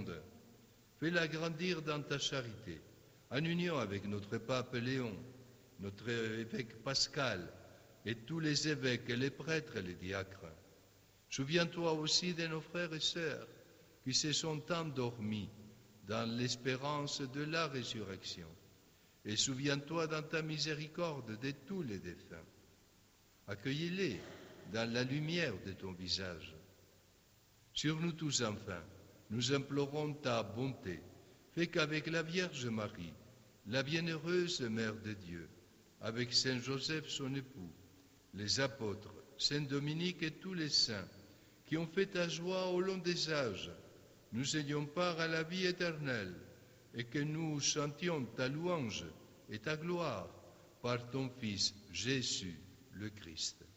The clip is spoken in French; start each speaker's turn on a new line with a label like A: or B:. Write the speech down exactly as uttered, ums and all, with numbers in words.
A: monde. Fais-la grandir dans ta charité, en union avec notre pape Léon, notre évêque Pascal, et tous les évêques, les prêtres et les diacres. Souviens-toi aussi de nos frères et sœurs qui se sont endormis dans l'espérance de la résurrection. Et souviens-toi dans ta miséricorde de tous les défunts. Accueille-les dans la lumière de ton visage. Sur nous tous enfin, nous implorons ta bonté. Fais qu'avec la Vierge Marie, la bienheureuse Mère de Dieu, avec Saint Joseph son époux, les apôtres, Saint Dominique et tous les saints qui ont fait ta joie au long des âges, nous ayons part à la vie éternelle et que nous chantions ta louange et ta gloire par ton Fils Jésus le Christ.